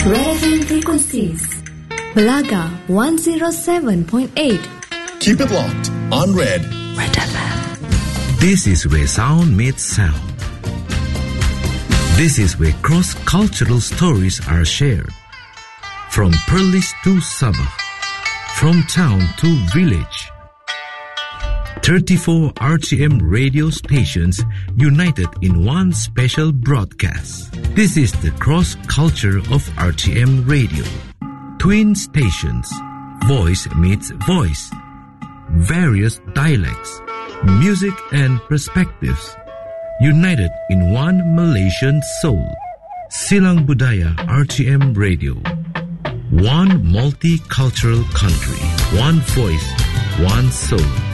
Red FM frequencies. Balaga 107.8. Keep it locked on Red. Red FM. This is where sound meets sound. This is where cross-cultural stories are shared. From Perlis to Sabah. From town to village. 34 RTM radio stations united in one special broadcast. This is the cross-culture of RTM radio. Twin stations. Voice meets voice. Various dialects. Music and perspectives. United in one Malaysian soul. Silang Budaya RTM Radio. One multicultural country. One voice. One soul.